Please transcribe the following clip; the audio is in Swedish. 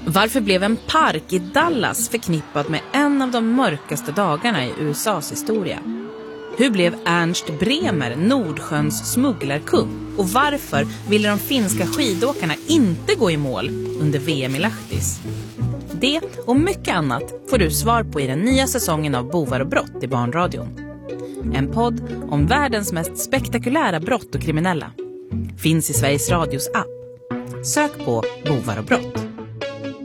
Varför blev en park i Dallas förknippad med en av de mörkaste dagarna i USAs historia? Hur blev Ernst Bremer Nordsjöns smugglarkung? Och varför ville de finska skidåkarna inte gå i mål under VM i Lahtis? Det och mycket annat får du svar på i den nya säsongen av Bovar och brott i Barnradion. En podd om världens mest spektakulära brott och kriminella. Finns i Sveriges Radios app. Sök på Bovar och brott.